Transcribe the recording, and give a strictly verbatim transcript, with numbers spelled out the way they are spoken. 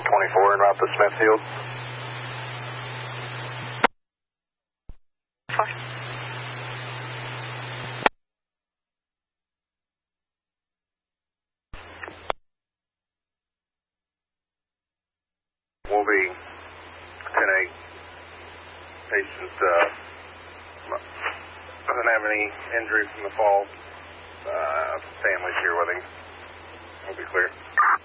twenty-four en route to Smithfield. Four. We'll be ten eight. Patient uh, doesn't have any injury from the fall. Uh, family's here with him. We'll be clear.